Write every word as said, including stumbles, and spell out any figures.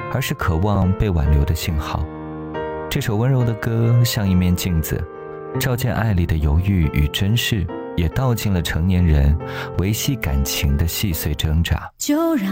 而是渴望被挽留的信号。这首温柔的歌像一面镜子，照见爱里的犹豫与珍视，也道尽了成年人维系感情的细碎挣扎。 就让